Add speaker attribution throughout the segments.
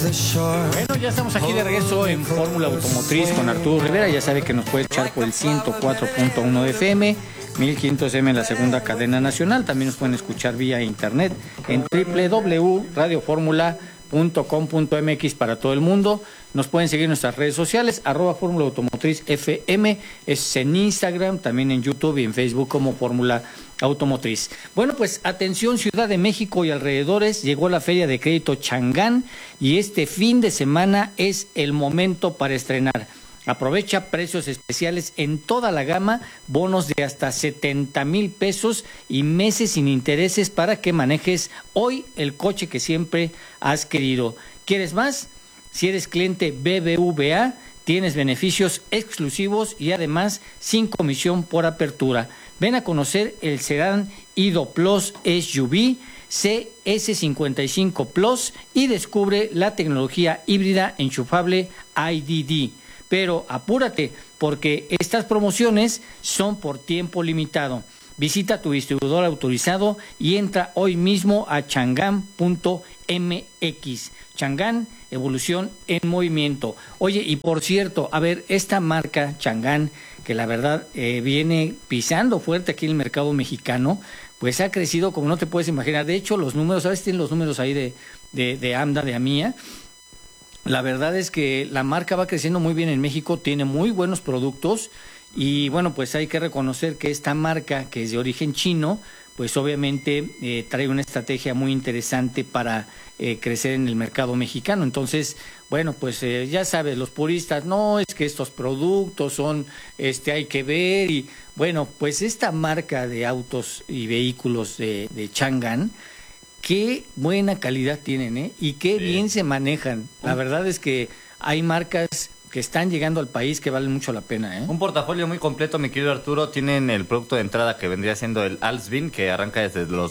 Speaker 1: Bueno, ya estamos aquí de regreso en Fórmula Automotriz con Arturo Rivera. Ya sabe que nos puede echar por el 104.1 de FM, 1500M en la segunda cadena nacional. También nos pueden escuchar vía internet en www.radioformula.com.mx para todo el mundo. Nos pueden seguir en nuestras redes sociales, @Fórmula Automotriz FM, es en Instagram, también en YouTube y en Facebook como Fórmula Automotriz. Bueno, pues atención, Ciudad de México y alrededores, llegó la Feria de Crédito Changán y este fin de semana es el momento para estrenar. Aprovecha precios especiales en toda la gama, bonos de hasta 70,000 pesos y meses sin intereses para que manejes hoy el coche que siempre has querido. ¿Quieres más? Si eres cliente BBVA, tienes beneficios exclusivos y además sin comisión por apertura. Ven a conocer el sedán Ido Plus SUV CS55 Plus y descubre la tecnología híbrida enchufable IDD. Pero apúrate, porque estas promociones son por tiempo limitado. Visita tu distribuidor autorizado y entra hoy mismo a changán.mx. Changán, evolución en movimiento. Oye, y por cierto, a ver, esta marca Changán, que la verdad viene pisando fuerte aquí en el mercado mexicano, pues ha crecido como no te puedes imaginar. De hecho, los números, ¿sabes? Tienen los números ahí de AMDA, de AMIA. La verdad es que la marca va creciendo muy bien en México, tiene muy buenos productos y bueno, pues hay que reconocer que esta marca, que es de origen chino, pues obviamente trae una estrategia muy interesante para crecer en el mercado mexicano. Entonces, bueno, pues ya sabes, los puristas, no, es que estos productos son, hay que ver y bueno, pues esta marca de autos y vehículos de Changán, qué buena calidad tienen, ¿eh? Y qué bien se manejan. La verdad es que hay marcas que están llegando al país que valen mucho la pena, ¿eh?
Speaker 2: Un portafolio muy completo, mi querido Arturo. Tienen el producto de entrada que vendría siendo el Alsvin, que arranca desde los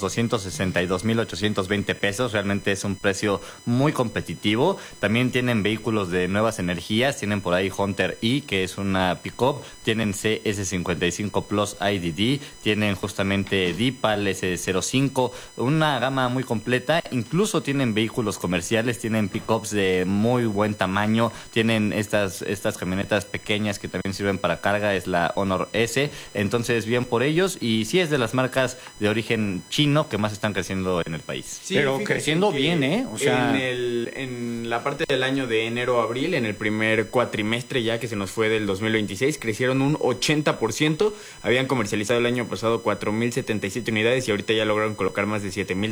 Speaker 2: 262,820 pesos. Realmente es un precio muy competitivo. También tienen vehículos de nuevas energías. Tienen por ahí Hunter E, que es una pick-up. Tienen CS55 Plus IDD. Tienen justamente Deepal S05. Una gama muy completa. Incluso tienen vehículos comerciales. Tienen pick-ups de muy buen tamaño. Tienen estas camionetas pequeñas que también sirven para carga, es la Honor S, entonces bien por ellos, y sí es de las marcas de origen chino que más están creciendo en el país.
Speaker 1: Sí, pero creciendo bien, o sea,
Speaker 3: en la parte del año de enero a abril, en el primer cuatrimestre ya que se nos fue del 2026, crecieron un 80%, habían comercializado el año pasado 4,077 unidades y ahorita ya lograron colocar más de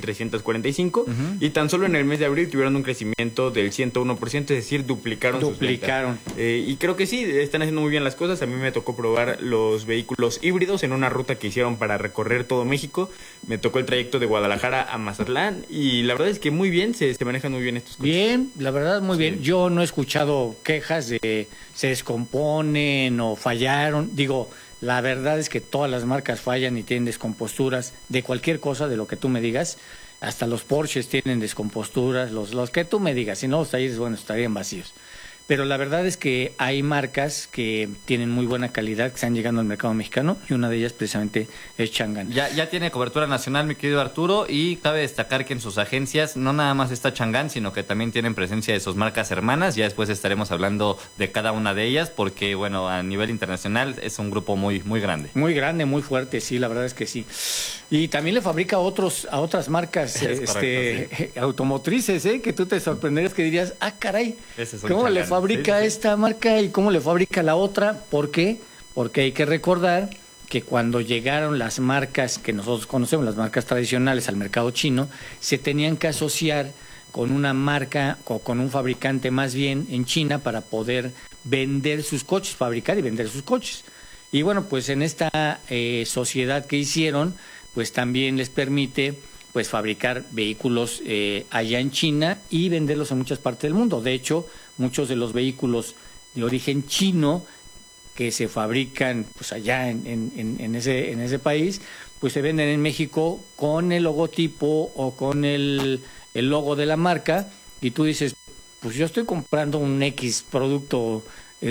Speaker 3: 7,345, y tan solo en el mes de abril tuvieron un crecimiento del 101%, es decir, duplicaron sus ventas. Y creo que sí, están haciendo muy bien las cosas. A mí me tocó probar los vehículos híbridos en una ruta que hicieron para recorrer todo México. Me tocó el trayecto de Guadalajara a Mazatlán y la verdad es que muy bien, se manejan muy bien estos coches.
Speaker 1: Bien, la verdad muy bien. Yo no he escuchado quejas de se descomponen o fallaron. Digo, la verdad es que todas las marcas fallan y tienen descomposturas de cualquier cosa, de lo que tú me digas. Hasta los Porsches tienen descomposturas, los que tú me digas. Si no, los talleres, bueno, estarían vacíos. Pero la verdad es que hay marcas que tienen muy buena calidad, que están llegando al mercado mexicano, y una de ellas precisamente es Changán.
Speaker 2: Ya tiene cobertura nacional, mi querido Arturo, y cabe destacar que en sus agencias no nada más está Changán, sino que también tienen presencia de sus marcas hermanas. Ya después estaremos hablando de cada una de ellas, porque bueno, a nivel internacional es un grupo muy grande.
Speaker 1: Muy grande, muy fuerte, sí, la verdad es que sí. Y también le fabrica a otras marcas correcto, sí, automotrices, que tú te sorprenderías, que dirías, caray, ¿cómo le fabrica esta marca y cómo le fabrica la otra? ¿Por qué? Porque hay que recordar que cuando llegaron las marcas que nosotros conocemos, las marcas tradicionales al mercado chino, se tenían que asociar con una marca o con un fabricante más bien en China para poder vender sus coches, fabricar y vender sus coches. Y bueno, pues en esta sociedad que hicieron, pues también les permite pues fabricar vehículos allá en China y venderlos en muchas partes del mundo. De hecho, muchos de los vehículos de origen chino que se fabrican pues allá en ese país, pues se venden en México con el logotipo o con el logo de la marca, y tú dices, pues yo estoy comprando un X producto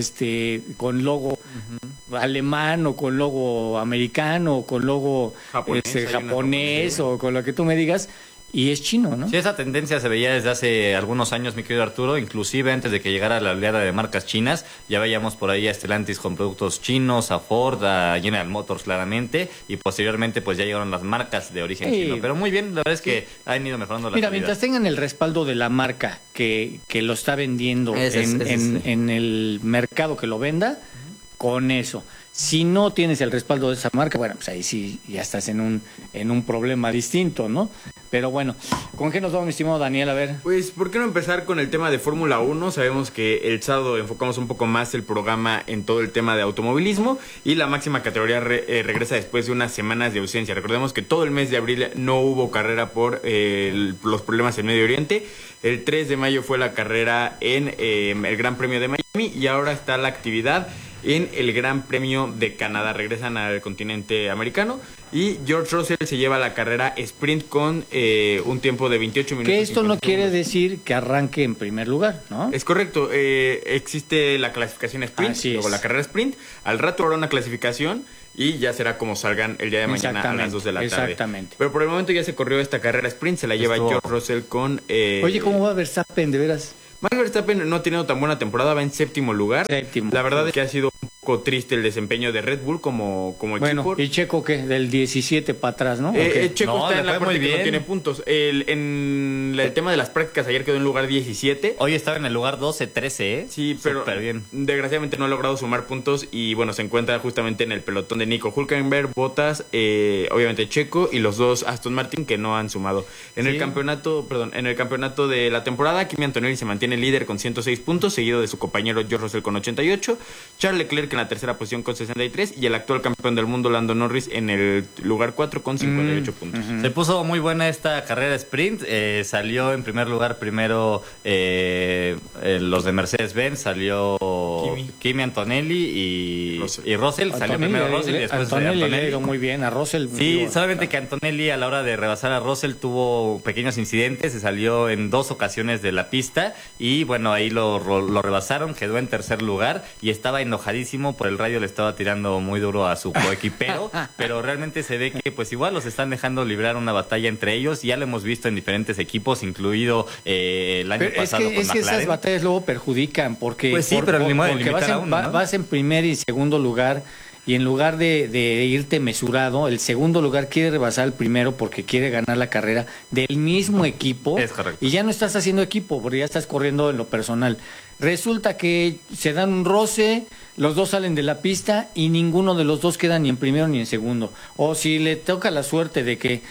Speaker 1: con logo alemán o con logo americano o con logo japonés o con lo que tú me digas, y es chino, ¿no?
Speaker 2: Sí, esa tendencia se veía desde hace algunos años, mi querido Arturo, inclusive antes de que llegara la oleada de marcas chinas, ya veíamos por ahí a Stellantis con productos chinos, a Ford, a General Motors claramente, y posteriormente pues ya llegaron las marcas de origen chino. Pero muy bien, la verdad es que han ido mejorando la calidad.
Speaker 1: Mientras tengan el respaldo de la marca que lo está vendiendo en el mercado que lo venda, con eso. Si no tienes el respaldo de esa marca, bueno, pues ahí sí ya estás en un problema distinto, ¿no? Pero bueno, ¿con qué nos vamos, mi estimado Daniel? A ver.
Speaker 3: Pues, ¿por qué no empezar con el tema de Fórmula 1? Sabemos que el sábado enfocamos un poco más el programa en todo el tema de automovilismo y la máxima categoría regresa después de unas semanas de ausencia. Recordemos que todo el mes de abril no hubo carrera por los problemas en Medio Oriente. El 3 de mayo fue la carrera en el Gran Premio de Miami y ahora está la actividad en el Gran Premio de Canadá. Regresan al continente americano y George Russell se lleva la carrera sprint con un tiempo de 28 minutos.
Speaker 1: Que esto no quiere decir que arranque en primer lugar, ¿no?
Speaker 3: Es correcto. Existe la clasificación sprint, luego la carrera sprint. Al rato habrá una clasificación y ya será como salgan el día de mañana a las 2 de la tarde.
Speaker 1: Exactamente.
Speaker 3: Pero por el momento ya se corrió esta carrera sprint, se la lleva George Russell con...
Speaker 1: Oye, ¿cómo va Verstappen, de veras?
Speaker 3: Max Verstappen no ha tenido tan buena temporada, va en séptimo lugar. La verdad es que ha sido un poco triste el desempeño de Red Bull como equipo.
Speaker 1: Bueno, ¿y Checo qué? Del 17 para atrás, ¿no?
Speaker 3: Checo está en la parte que no tiene puntos. En el tema de las prácticas, ayer quedó en lugar 17.
Speaker 2: Hoy estaba en el lugar 12, 13, ¿eh?
Speaker 3: Sí, pero bien. Desgraciadamente no ha logrado sumar puntos y bueno, se encuentra justamente en el pelotón de Nico Hülkenberg, Bottas, obviamente Checo y los dos Aston Martin que no han sumado. En el campeonato de la temporada, Kimi Antonelli se mantiene líder con 106 puntos, seguido de su compañero George Russell con 88, Charles Leclerc en la tercera posición con 63 y el actual campeón del mundo Lando Norris en el lugar 4 con 58 puntos.
Speaker 2: Se puso muy buena esta carrera sprint, salió en primer lugar primero los de Mercedes-Benz, salió Kimi Antonelli y Russell, salió primero Russell y después
Speaker 1: Antonelli. Le dio muy bien a Russell.
Speaker 2: Sí, solamente que Antonelli a la hora de rebasar a Russell tuvo pequeños incidentes, se salió en 2 ocasiones de la pista y bueno, ahí lo rebasaron, quedó en tercer lugar y estaba enojadísimo, por el radio le estaba tirando muy duro a su coequipero, pero realmente se ve que pues igual los están dejando librar una batalla entre ellos, ya lo hemos visto en diferentes equipos, incluido el año pasado con McLaren.
Speaker 1: Esas batallas luego perjudican, porque,
Speaker 2: pues sí, pero porque
Speaker 1: vas en primer y segundo lugar, y en lugar de irte mesurado, el segundo lugar quiere rebasar al primero porque quiere ganar la carrera del mismo equipo.
Speaker 2: Es correcto.
Speaker 1: Y ya no estás haciendo equipo, porque ya estás corriendo en lo personal. Resulta que se dan un roce, los dos salen de la pista y ninguno de los dos queda ni en primero ni en segundo. O si le toca la suerte de que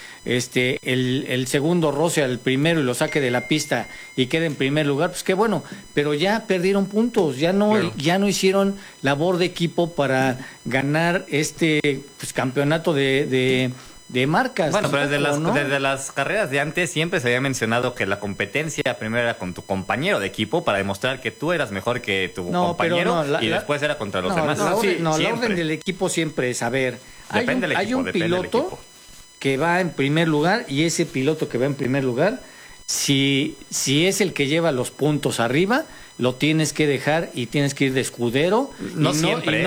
Speaker 1: el segundo roce al primero y lo saque de la pista y quede en primer lugar, pues qué bueno, pero ya perdieron puntos, ya no hicieron labor de equipo para ganar campeonato de marcas.
Speaker 2: Bueno, pero desde las carreras de antes siempre se había mencionado que la competencia primero era con tu compañero de equipo para demostrar que tú eras mejor que tu compañero y después era contra los demás.
Speaker 1: La orden del equipo siempre es, a ver, hay un piloto que va en primer lugar y ese piloto que va en primer lugar, si es el que lleva los puntos arriba, lo tienes que dejar y tienes que ir de escudero.
Speaker 2: No siempre.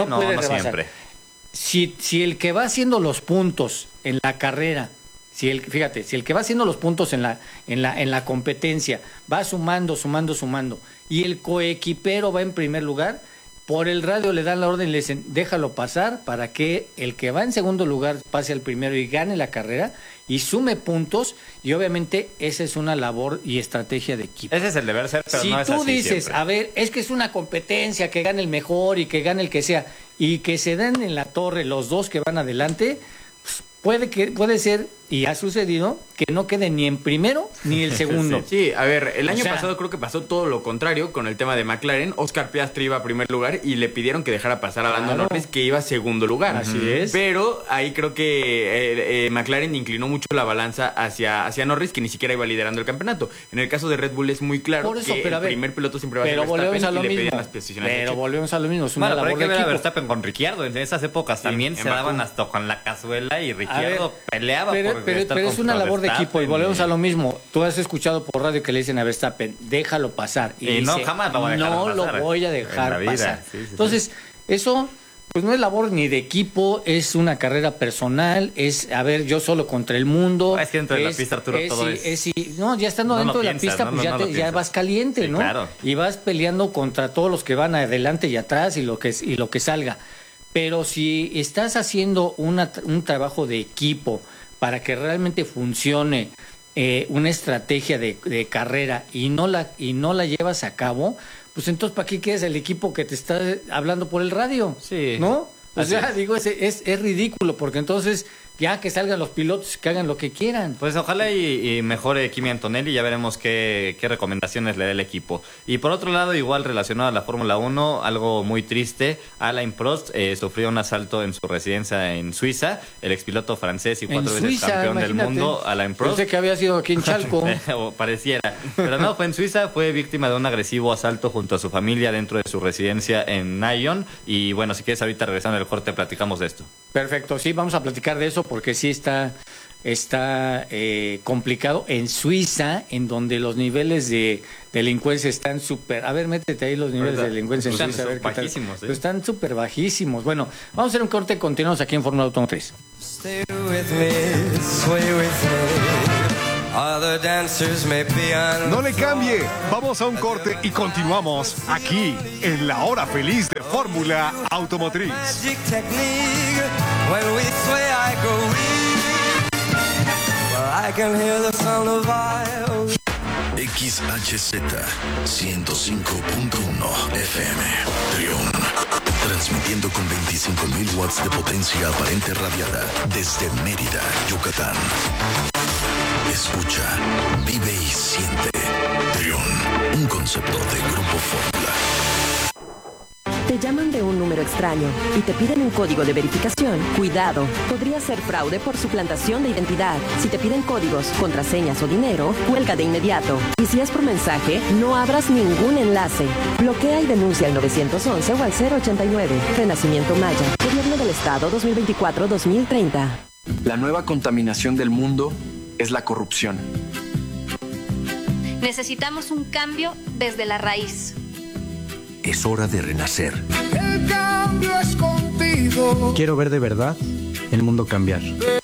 Speaker 1: Si el que va haciendo los puntos en la carrera, si el que va haciendo los puntos en la competencia va sumando y el coequipero va en primer lugar, por el radio le dan la orden y le dicen déjalo pasar para que el que va en segundo lugar pase al primero y gane la carrera y sume puntos, y obviamente esa es una labor y estrategia de equipo.
Speaker 2: Ese es el deber ser, pero
Speaker 1: si
Speaker 2: no es así.
Speaker 1: Si tú dices,
Speaker 2: siempre.
Speaker 1: A ver, es que es una competencia, que gane el mejor y que gane el que sea, y que se den en la torre los dos que van adelante, pues puede ser, y ha sucedido, que no quede ni en primero ni el segundo.
Speaker 3: Sí, a ver, el año pasado creo que pasó todo lo contrario con el tema de McLaren. Oscar Piastri iba a primer lugar y le pidieron que dejara pasar a Lando Norris, que iba a segundo lugar.
Speaker 1: Así es.
Speaker 3: Pero ahí creo que McLaren inclinó mucho la balanza hacia Norris, que ni siquiera iba liderando el campeonato. En el caso de Red Bull es muy claro que el primer piloto siempre va a ser Verstappen y le pedían las posiciones.
Speaker 1: Pero volvemos a lo mismo, es una labor
Speaker 2: hay que
Speaker 1: de
Speaker 2: ver
Speaker 1: equipo.
Speaker 2: A Verstappen con Ricciardo, en esas épocas también se daban hasta con la cazuela y Ricciardo peleaba
Speaker 1: pero es una labor de equipo y volvemos a lo mismo. Tú has escuchado por radio que le dicen a Verstappen, déjalo pasar. Y dice,
Speaker 2: no, jamás lo voy a dejar pasar.
Speaker 1: No lo voy a dejar pasar.
Speaker 2: Sí.
Speaker 1: Entonces, eso pues no es labor ni de equipo, es una carrera personal, es, a ver, yo solo contra el mundo.
Speaker 2: Es que dentro de la pista, Arturo, todo es...
Speaker 1: No, ya estando dentro de la pista, pues ya vas caliente, sí, ¿no?
Speaker 2: Claro.
Speaker 1: Y vas peleando contra todos los que van adelante y atrás y lo que salga. Pero si estás haciendo un trabajo de equipo para que realmente funcione una estrategia de carrera y no la llevas a cabo, pues entonces ¿para qué quieres el equipo que te está hablando por el radio?
Speaker 2: Sí.
Speaker 1: ¿No? O sea, digo, es ridículo, porque entonces ya que salgan los pilotos, que hagan lo que quieran.
Speaker 2: Pues ojalá y mejore Kimi Antonelli, ya veremos qué recomendaciones le da el equipo. Y por otro lado, igual relacionado a la Fórmula 1, algo muy triste, Alain Prost sufrió un asalto en su residencia en Suiza, el expiloto francés y 4 veces campeón del mundo, Alain Prost.
Speaker 1: Pensé que había sido aquí en Chalco.
Speaker 2: O pareciera, pero no, fue en Suiza, fue víctima de un agresivo asalto junto a su familia dentro de su residencia en Nyon, y bueno, si quieres ahorita regresando al corte platicamos de esto.
Speaker 1: Perfecto, sí, vamos a platicar de eso porque sí está complicado en Suiza, en donde los niveles de delincuencia están súper... A ver, métete ahí los niveles de delincuencia en Suiza. A ver,
Speaker 2: bajísimos, ¿eh?
Speaker 1: Están súper bajísimos. Bueno, vamos a hacer un corte, continuamos aquí en Fórmula Automotriz.
Speaker 4: Stay with me, sway with me. Other dancers may be on...
Speaker 5: No le cambie, vamos a un corte y continuamos aquí en la hora feliz de Fórmula Automotriz.
Speaker 4: Magic technique, when we sway I go weak. Well, I can hear the sound of violins.
Speaker 6: XHZ 105.1 FM Trión, transmitiendo con 25.000 watts de potencia aparente radiada desde Mérida, Yucatán. Escucha, vive y siente. Trión, un concepto de Grupo Fórmula.
Speaker 7: Te llaman de un número extraño y te piden un código de verificación. Cuidado, podría ser fraude por suplantación de identidad. Si te piden códigos, contraseñas o dinero, cuelga de inmediato. Y si es por mensaje, no abras ningún enlace. Bloquea y denuncia al 911 o al 089. Renacimiento Maya. Gobierno del Estado 2024-2030.
Speaker 8: La nueva contaminación del mundo es la corrupción.
Speaker 9: Necesitamos un cambio desde la raíz.
Speaker 6: Es hora de renacer.
Speaker 10: El cambio es contigo.
Speaker 11: Quiero ver de verdad el mundo cambiar.